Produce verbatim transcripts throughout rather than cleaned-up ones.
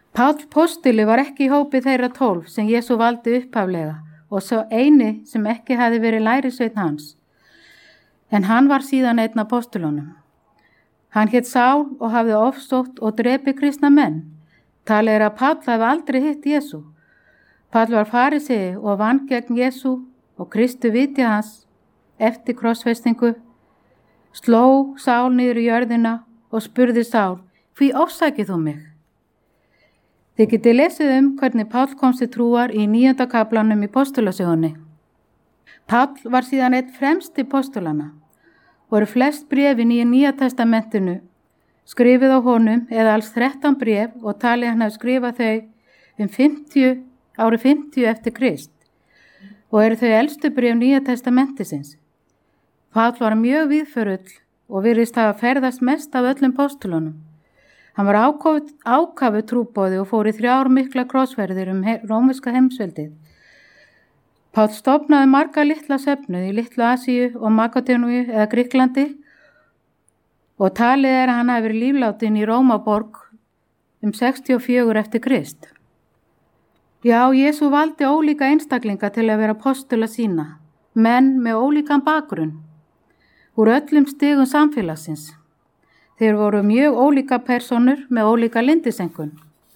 Páll postuli var ekki í hópi þeirra tólf sem Jesú valdi upphaflega og svo eini sem ekki hafi verið lærisveinn hans. En hann var síðan einn af postulunum. Hann hét Sál og hafði ofsótt og drepi kristna menn. Talið er að Páll hafi aldrei hitt Jesú. Páll var farisei og vann gegn Jesú og Kristu viti hans eftir krossfestingu, sló Sál niður í jörðina og spurði Sál, hví ofsækið þú mig? Þið getið lesið um hvernig Páll komst til trúar í níunda kaflanum í postulasögunni. Páll var síðan einn fremsti postulana. Voru flest bréfin í Nýja testamentinu skrifið á honum eða alls þrettán bréf og talið hann hafi skrifað þau um fimmtíu, árið fimmtíu eftir Krist og eru þau elstu bréf Nýja testamentisins. Páll var mjög víðförull og virðist hafa ferðast mest af öllum postulunum. Hann var ákafu, ákafu trúboði og fór í þrjár mikla krossferðir um he- rómverska heimsveldið. Páll stofnaði marga litla söfnuð í Litlu Asíu og Makedóníu eða Grikklandi og talið er að hann hafi verið líflátin í Rómaborg um sextíu og fjögur eftir Krist. Já, Jesú valdi ólíka einstaklinga til að vera postula sína, menn með ólíkan bakgrunn, úr öllum stigum samfélagsins. Þeir voru mjög ólíka personur með ólíka lindisengun.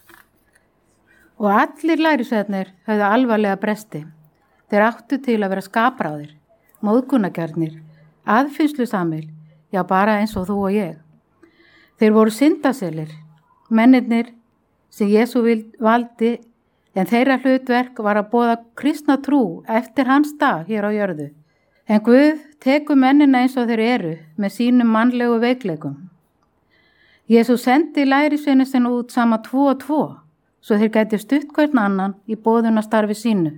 Og allir lærisveinarnir höfðu alvarlega bresti. Þeir áttu til að vera skapráðir, móðgunargjarnir, aðfinnslusamir, já bara eins og þú og ég. Þeir voru syndaselir, mennirnir sem Jesú valdi, en þeirra hlutverk var að boða kristna trú eftir hans dag hér á jörðu. En Guð tekur mennina eins og þeir eru með sínum mannlegu veikleikum. Jesú sendi lærisveina sinna út sama tvo og tvo, svo þeir gæti stutt hvern annan í boðunastarfi sínu.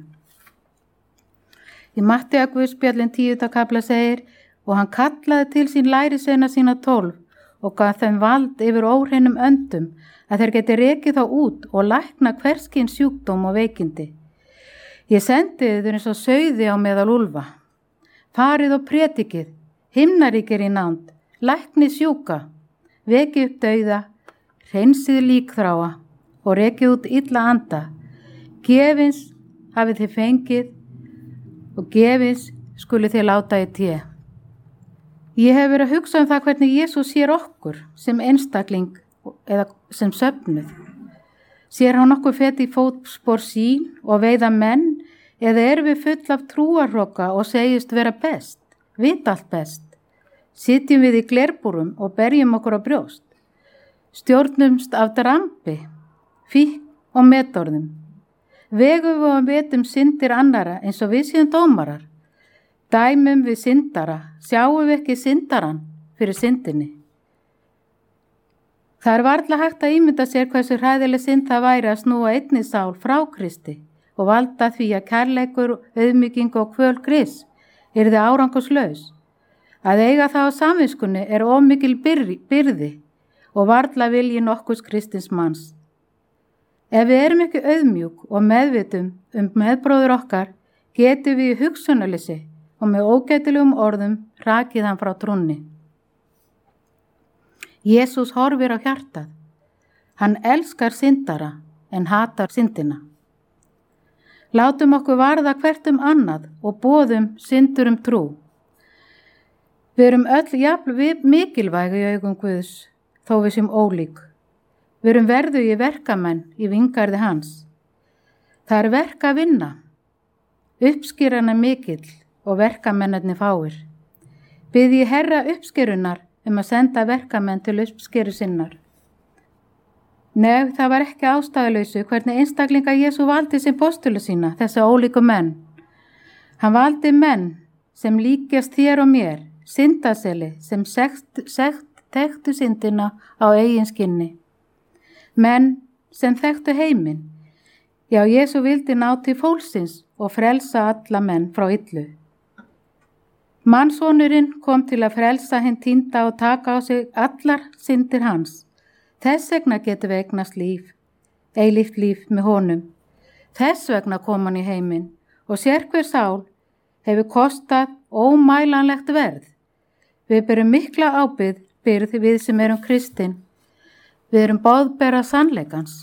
Í Mattea Guðspjallinn tíunda kafla segir, og hann kallaði til sín lærisveina sína tólf og gaf þeim vald yfir óhreinum öndum að þeir geti rekið þá út og lækna hverskins sjúkdóm og veikindi. Ég sendi þau eins og sauði á meðal úlfa. Farið og predikið, himnaríkir í nánd, læknið sjúka, vekið upp dauða, hreinsið líkþráa og rekið út illa anda. Gefins hafið þið fengið og gefins skuli þið láta í té. Ég hef verið að hugsa um það hvernig Jesús sér okkur sem einstakling eða sem söfnuð. Sér hann okkur feti í fótspor sín og veiða menn eða erum við full af trúarhroka og segist vera best, vita allt best. Sitjum við í glerbúrum og berjum okkur á brjóst. Stjórnumst af drambi, fík og metorðum. Vegum við og vetum syndir annara eins og við séum dómarar. Dæmum við syndara, sjáum við ekki syndaran fyrir syndinni. Það er varla hægt að ímynda sér hversu hræðileg synd það væri að snúa einni sál frá Kristi og valda því að kærleikur, auðmýking og kvöl Krists yrði árangurslaus. Að eiga það á samviskunni er of mikil byrði og varla vilji nokkurs kristins manns. Ef við erum ekki auðmjúk og meðvitum um meðbróður okkar, getum við í hugsunarleysi og með ógætilegum orðum rakið hann frá trúnni. Jesús horfir á hjartað. Hann elskar syndara en hatar syndina. Látum okkur varða hvert um annað og boðum syndur um trú. Við erum öll jafn mikilvæg í augum Guðs, þó við sem ólík. Við erum verðugir verkamenn í vingarði hans. Það er verk að vinna. Uppskeran er mikill og verkamennarnir fáir. Biðji Herra uppskerunar um að senda verkamenn til uppskeru sinnar. Nei, það var ekki ástæðuleysu hvernig einstaklinga Jesú valdi sem postula sína, þessa ólíku menn. Hann valdi menn sem líkjast þér og mér, syndaseli sem sekt, sekt, þekktu syndina á eigin skinni. Menn sem þekktu heiminn. Já, Jesú vildi ná til fólksins og frelsa alla menn frá illu. Mannsonurinn kom til að frelsa hinn týnda og taka á sig allar syndir hans. Þess vegna getum við eignast líf, eilíft líf með honum. Þess vegna kom hann í heiminn og sérhver sál hefur kostað ómælanlegt verð. Við berum mikla ábyrgð við sem erum kristin. Við erum boðbera sannleikans.